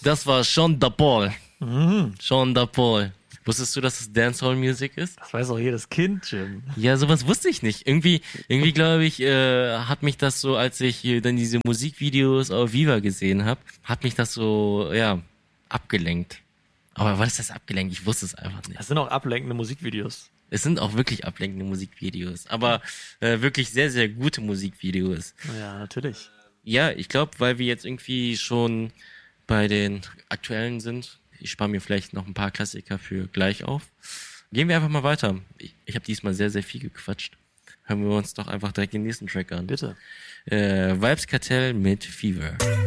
Das war Sean da Paul. Sean da Paul. Wusstest du, dass es Dancehall-Musik ist? Das weiß auch jedes Kind, Jim. Ja, sowas wusste ich nicht. Irgendwie glaube ich, hat mich das so, als ich dann diese Musikvideos auf Viva gesehen habe, hat mich das so, ja, abgelenkt. Aber was ist das abgelenkt? Ich wusste es einfach nicht. Das sind auch ablenkende Musikvideos. Es sind auch wirklich ablenkende Musikvideos, aber wirklich sehr, sehr gute Musikvideos. Ja, natürlich. Ja, ich glaube, weil wir jetzt irgendwie schon bei den aktuellen sind, ich spare mir vielleicht noch ein paar Klassiker für gleich auf. Gehen wir einfach mal weiter. Ich habe diesmal sehr, sehr viel gequatscht. Hören wir uns doch einfach direkt den nächsten Track an. Bitte. Vibes Kartell mit Fever.